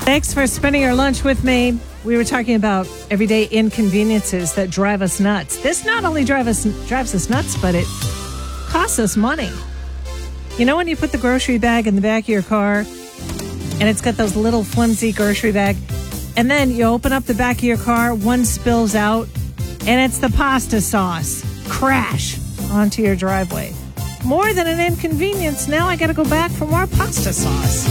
Thanks for spending your lunch with me. We were talking about everyday inconveniences that drive us nuts. This not only drives us nuts, but it costs us money. You know when you put the grocery bag in the back of your car and it's got those little flimsy grocery bag, and then you open up the back of your car, one spills out, and it's the pasta sauce. Crash onto your driveway. More than an inconvenience. Now I got to go back for more pasta sauce.